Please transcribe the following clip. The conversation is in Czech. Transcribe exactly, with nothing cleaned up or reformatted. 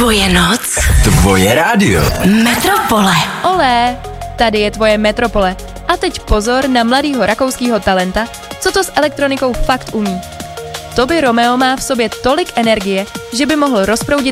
Tvoje noc. Tvoje rádio. Metropole. Olé, tady je tvoje Metropole. A teď pozor na mladýho rakouskýho talenta, co to s elektronikou fakt umí. Toby Romeo má v sobě tolik energie, že by mohl rozproudit